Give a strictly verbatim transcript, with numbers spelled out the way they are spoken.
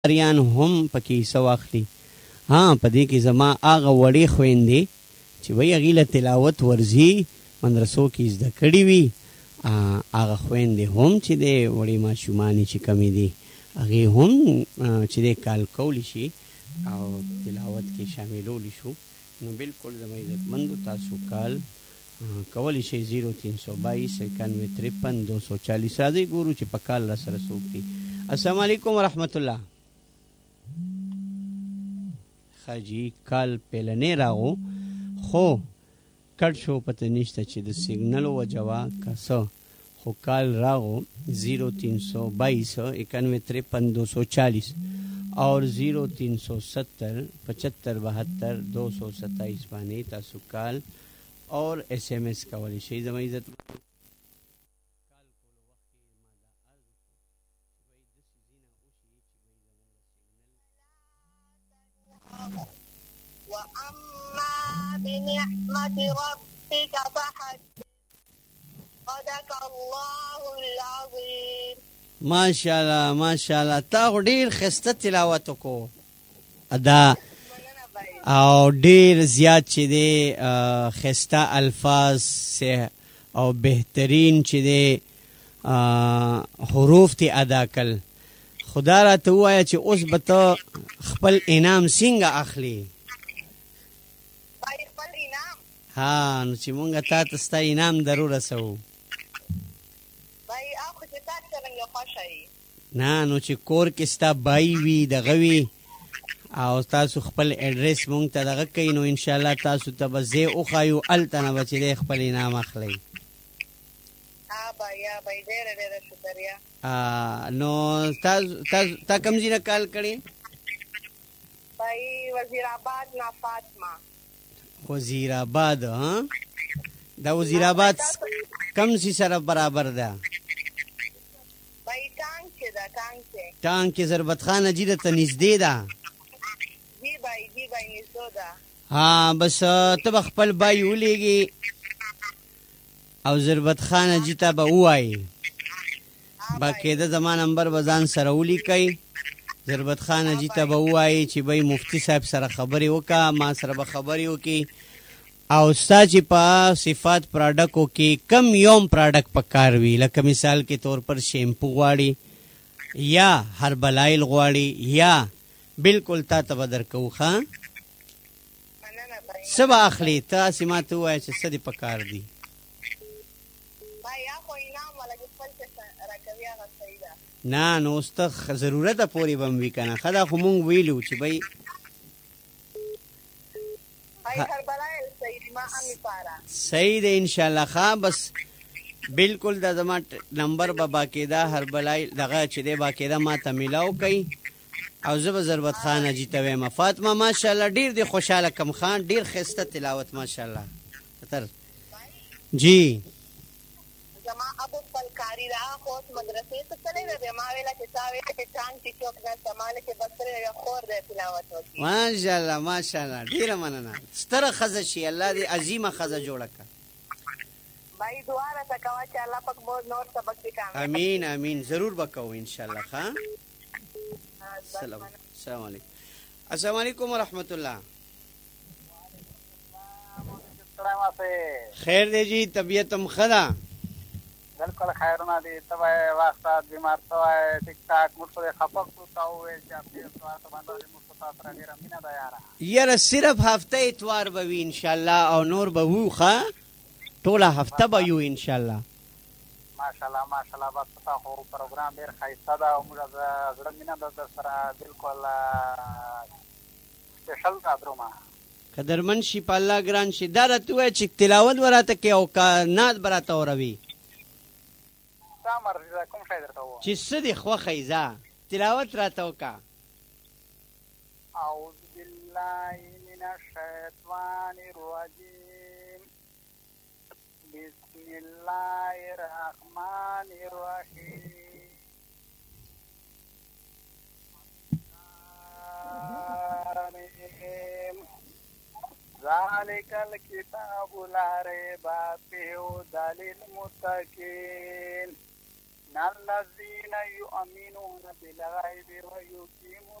اریان هم پکې حصه واخلي. ها په دې کې زما هغه وړې خویندې چې وایي هغې له تلاوت ورځي مدرسو کې زده کړي وي، هغه خویندې هم چې دی وړې ماشومانې چې کمې دي هغې هم چې دی کال کولی شي او تلاوت کې شاملولی شو. نو بالکل زما عزتمندو تاسو کال کولی شي زیرو تین سو بایس اکانوے ترپن دو سو چالیس. راځئ ګورو چې په کال را سره څوک دي. السلام علیکم ورحمت الله. خاجي کال پیلنې راغو خو کټ شو، پته نشته چې د سیګنلو وجوه که څه، خو کال راغو زیرو تین سو بایس اکانوے ترپن دو سو چالیس اور زیرو تین سو ستر پچہتر بہتر دو سو ستائیس باندې تاسو کال اور ایس ایم ایس کولی شئ. زما عزت وَأَمَّا بِنِعْمَةِ رَبِّكَ فَحَدِّثْ صَدَقَ اللَّهُ الْعَظِيمُ. ماشاءالله ماشاءالله تا ډیر خسته تلاوت وکړو ادا او ډیر زیات چې دی خسته الفاظ او بهترین چې دی حروف تی ادا کړ. خدا را ته ووایه چې اوس به ته خپل انعام څنګه اخلي؟ ها نو چې مونږ تا ته ستا انعام درو رسوو. نه نو چې کور کې ستا بای وي دغه وي او تاسو خپل اډرس مونږ ته دغه کوي نو انشاءالله تاسو ته به ځای وښایو، هلته نه به چې دی خپل انعام اخلئ. نو تا کوم ځای نه کال کړې؟ وزیر آباد نه فاطمه. وزیر آباد. ها دا وزیر آباد کم سی سره برابر ده؟ ټانک کې ضربت خان اجي ته نږدې ده. جی بھائی جی بھائی نږدې ده. ها بس ته به خپل بای ولیږي او ضربت خان اجي ته به ووایي باقاعده زما نمبر به ځان سره ولیکئ. ضربت خان اجي ته به ووایي چې بھائی مفتی صاحب سره خبرې وکړه، ما سره به خبرې وکړي او ستا چې په صفات پراډکو کې کم یوم پراډک په کار وي، لکه مثال کې طور پر شیمپو غواړي یا هربلایل غواړي یا بالکل تا ته به درکوو. ښه څه به اخلي؟ تاسې ما ته ووایه چې څه دې په کار دي. نه نو اوس ته ضرورته پورې به م وي که نه. ښه دا خو مونږ ویلو چې بی صحیح دی انشاءالله. ښه بس بالکل دا زما نمبر به باقاعده هربلای دغه چې دی باقاعده ما ته میلاو کوي او زه به ضربت خان اجي ته وایم. فاطمه ماشاءالله ډیر دی خوشحاله کم خان، ډیر ښایسته تلاوت ماشاءالله. خطر جی زما ابو خپل کاري را خو مدرسې ته تللی دی، ما ویله چې تا ویله چې ټانک چې چوک ده سمانه کې بس یو خور دی تلاوت وکړي. ماشاءالله ماشاءالله ډیره مننه. ستره ښځه شي، الله دې عظیمه ښځه جوړه کړه. بھائی دعا راته کوه چې الله پاک مو نور سبق دې کامیاب. امین امین ضرور به کوو انشاءالله. ښه السلام السلام علیکم. السلام علیکم ورحمت الله. خیر دی جی، طبیعت هم ښه ده؟ بالکل خیرونه دي. ته به یې وخت بیمار شوی ټیک ټاک موږ خو دې خفه کړو، تا وویل چې هفتې اتوار ته باندې موږ خو تا سره ډېره مینه ده یاره. یاره صرف هفته اتوار به وي انشاءالله او نور به وو. ښه ټوله هفته به یو انشاءالله. ماشاءالله ماشاءالله. بس تا خو پروګرام ډېر ښایسته ده او موږ زړه مینه ده در سره بالکل سپیشل را درومه. قدرمن شي په الله ګران شي. دا راته ووایه چې تلاوت به راته کوې او که نعت به راته اوروي؟ ستا مرضي ده، کوم شی درته ووایم چې څه دې خوښی ځه تلاوت راته وکړه. اعوذ بالله من الشیطان الرجیم بسم الله الرحمن الرحیم ذالک الکتاب لا ریب فیہ هدی للمتقین إن الذين يؤمنون بالغيب ويقيمون